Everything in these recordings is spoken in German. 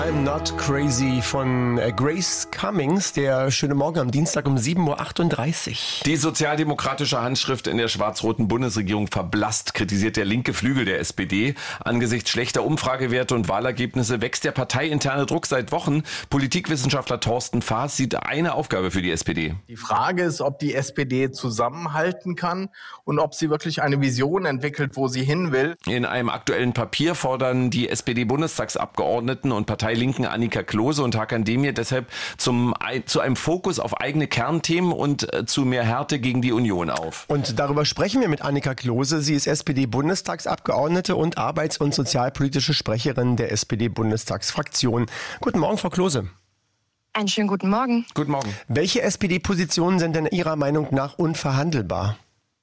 I'm Not Crazy von Grace Cummings. Der schöne Morgen am Dienstag um 7.38 Uhr. Die sozialdemokratische Handschrift in der schwarz-roten Bundesregierung verblasst, kritisiert der linke Flügel der SPD. Angesichts schlechter Umfragewerte und Wahlergebnisse wächst der parteiinterne Druck seit Wochen. Politikwissenschaftler Thorsten Faas sieht eine Aufgabe für die SPD. Die Frage ist, ob die SPD zusammenhalten kann und ob sie wirklich eine Vision entwickelt, wo sie hin will. In einem aktuellen Papier fordern die SPD-Bundestagsabgeordneten und Parteilinken Annika Klose und Hakan Demir deshalb zu einem Fokus auf eigene Kernthemen und zu mehr Härte gegen die Union auf. Und darüber sprechen wir mit Annika Klose. Sie ist SPD-Bundestagsabgeordnete und arbeits- und sozialpolitische Sprecherin der SPD-Bundestagsfraktion. Guten Morgen, Frau Klose. Einen schönen guten Morgen. Guten Morgen. Welche SPD-Positionen sind denn Ihrer Meinung nach unverhandelbar?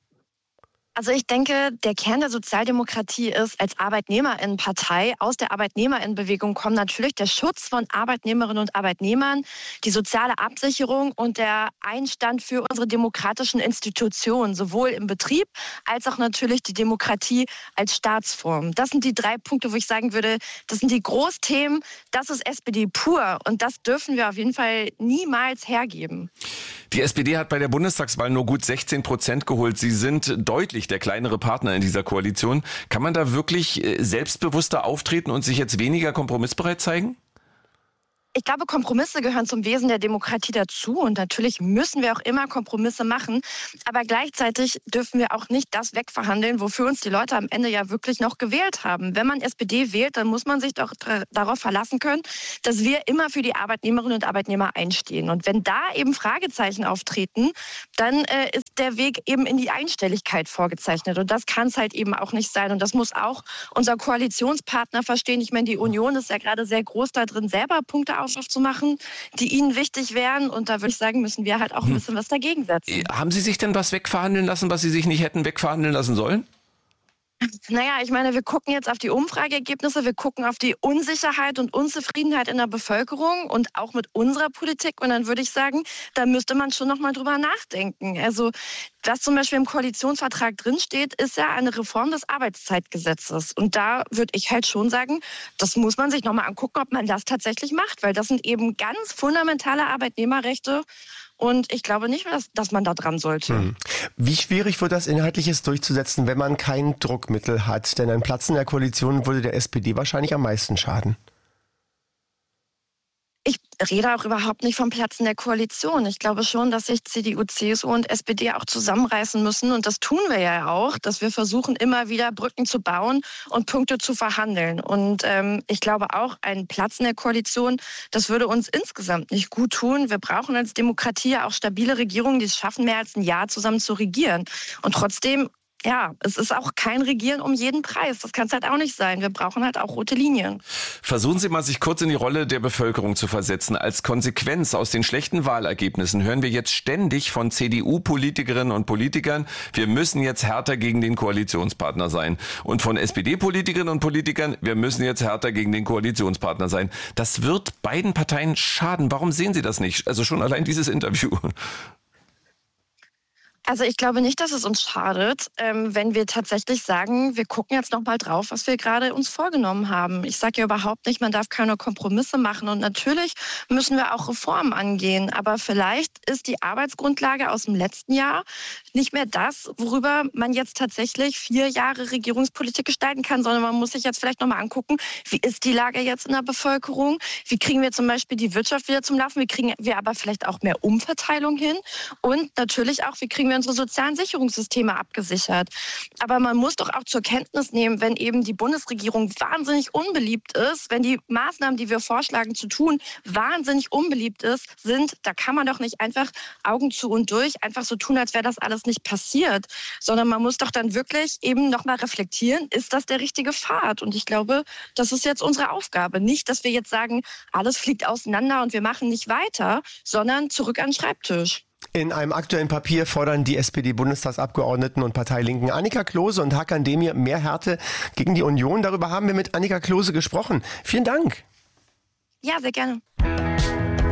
Also ich denke, der Kern der Sozialdemokratie ist, als Arbeitnehmerinnenpartei aus der Arbeitnehmerinnenbewegung kommt natürlich der Schutz von Arbeitnehmerinnen und Arbeitnehmern, die soziale Absicherung und der Einstand für unsere demokratischen Institutionen, sowohl im Betrieb als auch natürlich die Demokratie als Staatsform. Das sind die 3 Punkte, wo ich sagen würde, das sind die Großthemen, das ist SPD pur und das dürfen wir auf jeden Fall niemals hergeben. Die SPD hat bei der Bundestagswahl nur gut 16% geholt. Sie sind deutlich der kleinere Partner in dieser Koalition. Kann man da wirklich selbstbewusster auftreten und sich jetzt weniger kompromissbereit zeigen? Ich glaube, Kompromisse gehören zum Wesen der Demokratie dazu und natürlich müssen wir auch immer Kompromisse machen, aber gleichzeitig dürfen wir auch nicht das wegverhandeln, wofür uns die Leute am Ende ja wirklich noch gewählt haben. Wenn man SPD wählt, dann muss man sich doch darauf verlassen können, dass wir immer für die Arbeitnehmerinnen und Arbeitnehmer einstehen. Und wenn da eben Fragezeichen auftreten, dann ist der Weg eben in die Einstelligkeit vorgezeichnet und das kann es halt eben auch nicht sein und das muss auch unser Koalitionspartner verstehen. Ich meine, die Union ist ja gerade sehr groß da drin, selber Punkte aufzumachen, die ihnen wichtig wären. Und da würde ich sagen, müssen wir halt auch ein bisschen was dagegen setzen. Haben Sie sich denn was wegverhandeln lassen, was Sie sich nicht hätten wegverhandeln lassen sollen? Naja, ich meine, wir gucken jetzt auf die Umfrageergebnisse, wir gucken auf die Unsicherheit und Unzufriedenheit in der Bevölkerung und auch mit unserer Politik. Und dann würde ich sagen, da müsste man schon noch mal drüber nachdenken. Also was zum Beispiel im Koalitionsvertrag drinsteht, ist ja eine Reform des Arbeitszeitgesetzes. Und da würde ich halt schon sagen, das muss man sich noch mal angucken, ob man das tatsächlich macht. Weil das sind eben ganz fundamentale Arbeitnehmerrechte. Und ich glaube nicht, dass man da dran sollte. Wie schwierig wird das Inhaltliches durchzusetzen, wenn man kein Druckmittel hat? Denn ein Platz in der Koalition würde der SPD wahrscheinlich am meisten schaden. Ich rede auch überhaupt nicht vom Platz in der Koalition. Ich glaube schon, dass sich CDU, CSU und SPD auch zusammenreißen müssen. Und das tun wir ja auch, dass wir versuchen, immer wieder Brücken zu bauen und Punkte zu verhandeln. Und ich glaube auch, ein Platz in der Koalition, das würde uns insgesamt nicht gut tun. Wir brauchen als Demokratie ja auch stabile Regierungen, die es schaffen, mehr als ein Jahr zusammen zu regieren. Und trotzdem, ja, es ist auch kein Regieren um jeden Preis. Das kann es halt auch nicht sein. Wir brauchen halt auch rote Linien. Versuchen Sie mal, sich kurz in die Rolle der Bevölkerung zu versetzen. Als Konsequenz aus den schlechten Wahlergebnissen hören wir jetzt ständig von CDU-Politikerinnen und Politikern, wir müssen jetzt härter gegen den Koalitionspartner sein. Und von SPD-Politikerinnen und Politikern, wir müssen jetzt härter gegen den Koalitionspartner sein. Das wird beiden Parteien schaden. Warum sehen Sie das nicht? Also schon allein dieses Interview. Also ich glaube nicht, dass es uns schadet, wenn wir tatsächlich sagen, wir gucken jetzt noch mal drauf, was wir gerade uns vorgenommen haben. Ich sage ja überhaupt nicht, man darf keine Kompromisse machen. Und natürlich müssen wir auch Reformen angehen. Aber vielleicht ist die Arbeitsgrundlage aus dem letzten Jahr nicht mehr das, worüber man jetzt tatsächlich 4 Jahre Regierungspolitik gestalten kann, sondern man muss sich jetzt vielleicht noch mal angucken, wie ist die Lage jetzt in der Bevölkerung? Wie kriegen wir zum Beispiel die Wirtschaft wieder zum Laufen? Wie kriegen wir aber vielleicht auch mehr Umverteilung hin? Und natürlich auch, wie kriegen wir unsere sozialen Sicherungssysteme abgesichert. Aber man muss doch auch zur Kenntnis nehmen, wenn eben die Bundesregierung wahnsinnig unbeliebt ist, wenn die Maßnahmen, die wir vorschlagen zu tun, wahnsinnig unbeliebt sind, da kann man doch nicht einfach Augen zu und durch einfach so tun, als wäre das alles nicht passiert, sondern man muss doch dann wirklich eben nochmal reflektieren, ist das der richtige Pfad? Und ich glaube, das ist jetzt unsere Aufgabe. Nicht, dass wir jetzt sagen, alles fliegt auseinander und wir machen nicht weiter, sondern zurück an den Schreibtisch. In einem aktuellen Papier fordern die SPD-Bundestagsabgeordneten und Parteilinken Annika Klose und Hakan Demir mehr Härte gegen die Union. Darüber haben wir mit Annika Klose gesprochen. Vielen Dank. Ja, sehr gerne.